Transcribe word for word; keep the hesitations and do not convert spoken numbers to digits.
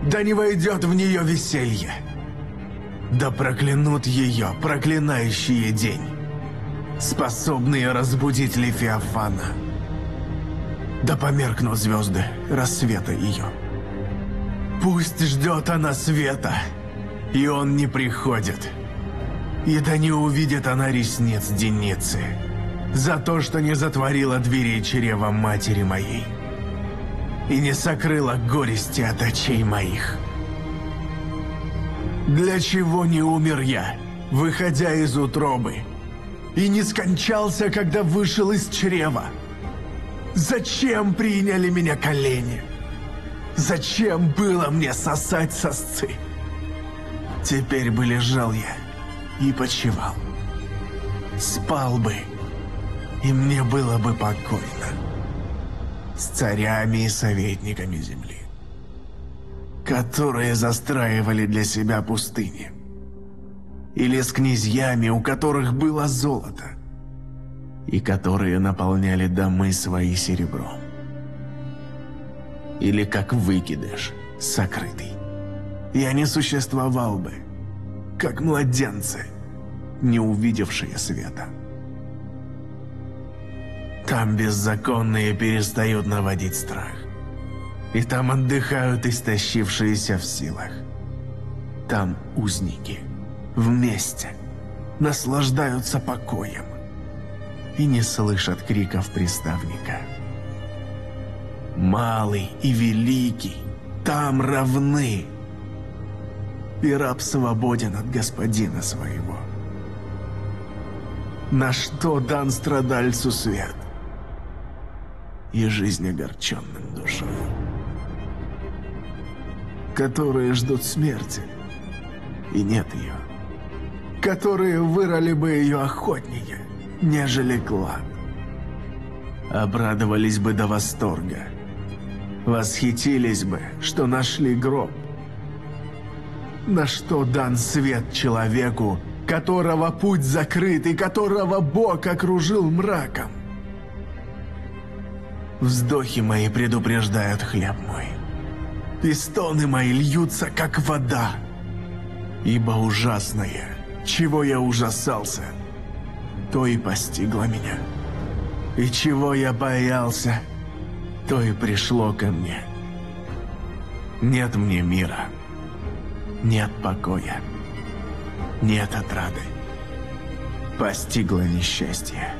Да не войдет в нее веселье. Да проклянут ее проклинающие день, способные разбудить Левиафана. Да померкнут звезды рассвета ее. Пусть ждет она света, и он не приходит. И да не увидит она ресниц Деницы за то, что не затворила двери чрева матери моей и не сокрыла горести от очей моих. Для чего не умер я, выходя из утробы, и не скончался, когда вышел из чрева? Зачем приняли меня колени? Зачем было мне сосать сосцы? Теперь бы лежал я и почивал. Спал бы, и мне было бы покойно. С царями и советниками земли, которые застраивали для себя пустыни. Или с князьями, у которых было золото, и которые наполняли домы свои серебром. Или как выкидыш, сокрытый. Я не существовал бы, как младенцы, не увидевшие света. Там беззаконные перестают наводить страх, и там отдыхают истощившиеся в силах. Там узники вместе наслаждаются покоем и не слышат криков приставника. Малый и великий там равны, и раб свободен от господина своего. На что дан страдальцу свет и жизнь огорченным душам, которые ждут смерти, и нет ее, которые вырали бы ее охотнее, нежели клад, обрадовались бы до восторга, восхитились бы, что нашли гроб. На что дан свет человеку, которого путь закрыт и которого Бог окружил мраком? Вздохи мои предупреждают хлеб мой, и стоны мои льются, как вода. Ибо ужасное, чего я ужасался, то и постигло меня. И чего я боялся, то и пришло ко мне. Нет мне мира, нет покоя, нет отрады. Постигло несчастье.